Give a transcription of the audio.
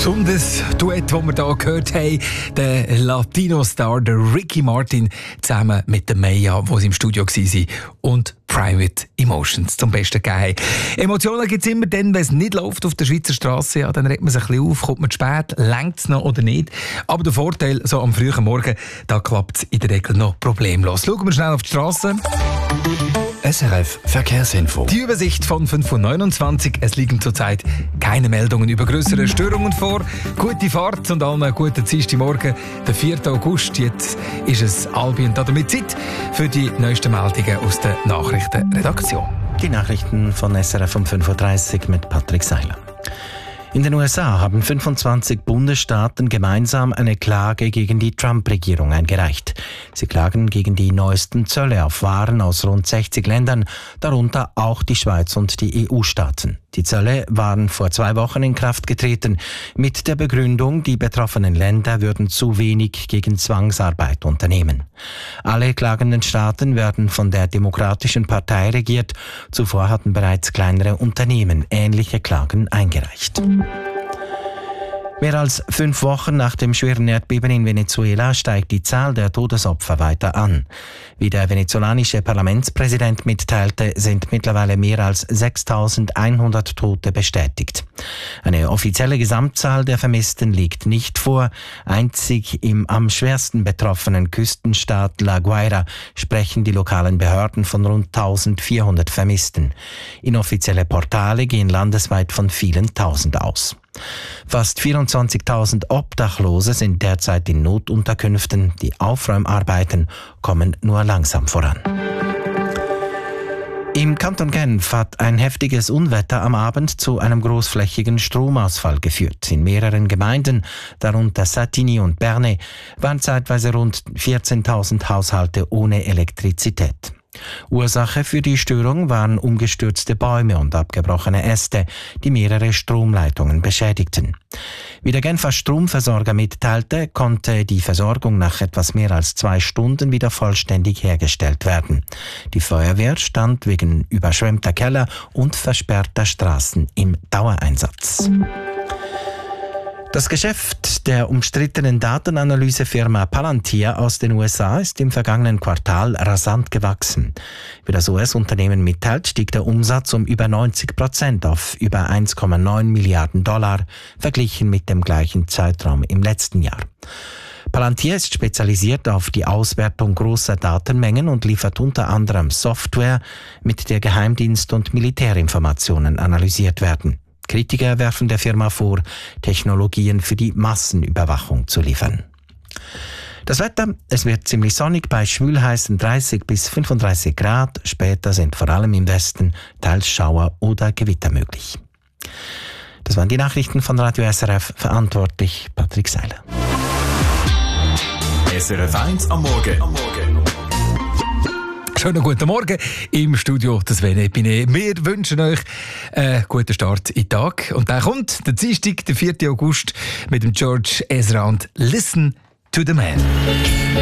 besonderes Duett, das wir hier gehört haben, der Latino-Star, der Ricky Martin, zusammen mit der Maya, wo sie im Studio waren, und Private Emotions zum Besten gegeben haben. Emotionen gibt es immer dann, wenn es nicht läuft auf der Schweizer Straße. Ja, dann regt man sich ein bisschen auf, kommt man zu spät, längt es noch oder nicht. Aber der Vorteil, so am frühen Morgen, da klappt es in der Regel noch problemlos. Schauen wir schnell auf die Straße. SRF Verkehrsinfo. Die Übersicht von 5:29 Uhr. Es liegen zurzeit keine Meldungen über größere Störungen vor. Gute Fahrt und allen einen guten Dienstagmorgen. Der 4. August. Jetzt ist es Albion damit Zeit für die neuesten Meldungen aus der Nachrichtenredaktion. Die Nachrichten von SRF um 5:30 Uhr mit Patrick Seiler. In den USA haben 25 Bundesstaaten gemeinsam eine Klage gegen die Trump-Regierung eingereicht. Sie klagen gegen die neuesten Zölle auf Waren aus rund 60 Ländern, darunter auch die Schweiz und die EU-Staaten. Die Zölle waren vor 2 Wochen in Kraft getreten, mit der Begründung, die betroffenen Länder würden zu wenig gegen Zwangsarbeit unternehmen. Alle klagenden Staaten werden von der Demokratischen Partei regiert. Zuvor hatten bereits kleinere Unternehmen ähnliche Klagen eingereicht. Mehr als 5 Wochen nach dem schweren Erdbeben in Venezuela steigt die Zahl der Todesopfer weiter an. Wie der venezolanische Parlamentspräsident mitteilte, sind mittlerweile mehr als 6.100 Tote bestätigt. Eine offizielle Gesamtzahl der Vermissten liegt nicht vor. Einzig im am schwersten betroffenen Küstenstaat La Guaira sprechen die lokalen Behörden von rund 1.400 Vermissten. Inoffizielle Portale gehen landesweit von vielen Tausend aus. Fast 24.000 Obdachlose sind derzeit in Notunterkünften. Die Aufräumarbeiten kommen nur langsam voran. Im Kanton Genf hat ein heftiges Unwetter am Abend zu einem großflächigen Stromausfall geführt. In mehreren Gemeinden, darunter Satigny und Bernay, waren zeitweise rund 14.000 Haushalte ohne Elektrizität. Ursache für die Störung waren umgestürzte Bäume und abgebrochene Äste, die mehrere Stromleitungen beschädigten. Wie der Genfer Stromversorger mitteilte, konnte die Versorgung nach etwas mehr als 2 Stunden wieder vollständig hergestellt werden. Die Feuerwehr stand wegen überschwemmter Keller und versperrter Straßen im Dauereinsatz. Das Geschäft der umstrittenen Datenanalysefirma Palantir aus den USA ist im vergangenen Quartal rasant gewachsen. Wie das US-Unternehmen mitteilt, stieg der Umsatz um über 90% auf über 1,9 Milliarden $, verglichen mit dem gleichen Zeitraum im letzten Jahr. Palantir ist spezialisiert auf die Auswertung großer Datenmengen und liefert unter anderem Software, mit der Geheimdienst- und Militärinformationen analysiert werden. Kritiker werfen der Firma vor, Technologien für die Massenüberwachung zu liefern. Das Wetter, es wird ziemlich sonnig bei schwülheißen 30 bis 35 Grad. Später sind vor allem im Westen teils Schauer oder Gewitter möglich. Das waren die Nachrichten von Radio SRF, verantwortlich Patrick Seiler. SRF 1 am Morgen. Schönen guten Morgen im Studio, das Vene Binet. Wir wünschen euch einen guten Start in den Tag. Und dann kommt der Dienstag, der 4. August, mit dem George Ezra und «Listen to the Man».